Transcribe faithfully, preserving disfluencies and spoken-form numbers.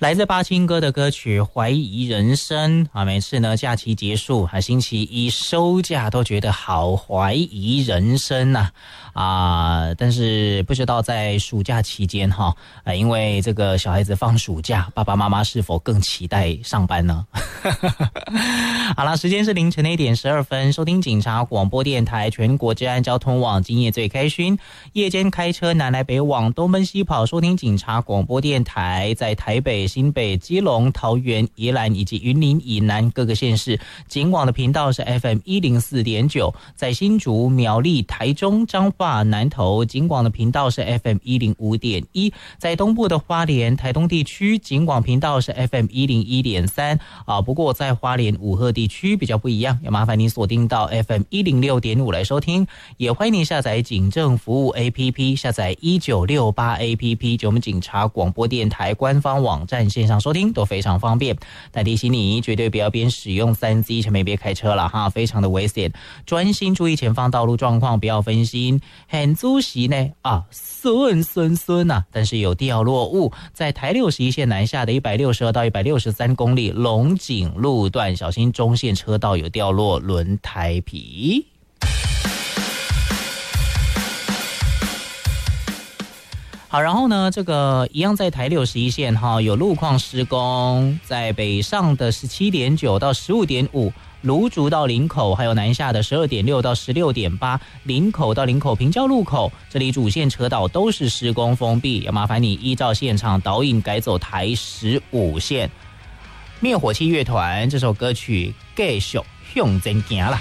来自巴青哥的歌曲《怀疑人生》啊，每次呢假期结束啊，星期一收假都觉得好怀疑人生呐 啊, 啊！但是不知道在暑假期间哈，啊，因为这个小孩子放暑假，爸爸妈妈是否更期待上班呢？好了，时间是凌晨的一点十二分，收听警察广播电台全国治安交通网，今夜最开勋，夜间开车南来北往，东奔西跑，收听警察广播电台，在台北、新北、基隆、桃园、宜兰以及云林以南各个县市，警广的频道是 F M 一零四点九，在新竹、苗栗、台中、彰化、南投，警广的频道是 F M 一零五点一，在东部的花莲、台东地区，警广频道是 F M 一零一点三啊。不过在花莲武鹤地区比较不一样，要麻烦你锁定到 F M 一零六点五来收听，也欢迎你下载警政服务 A P P， 下载一九六八 A P P， 就我们警察广播电台官方网站线上收听都非常方便。但提醒你绝对不要边使用 三 C 前面别开车了哈，非常的危险，专心注意前方道路状况，不要分心。很主席呢啊顺顺顺啊，但是有掉落物，在台六十一线南下的一百六十二到一百六十三公里龙井路段，小心中线车道有掉落轮胎皮。好，然后呢，这个一样在台六十一线哈，有路况施工，在北上的十七点九到十五点五，芦竹到林口，还有南下的十二点六到十六点八，林口到林口平交路口，这里主线车道都是施工封闭，要麻烦你依照现场导引改走台十五线。灭火器乐团这首歌曲继续向前行啦。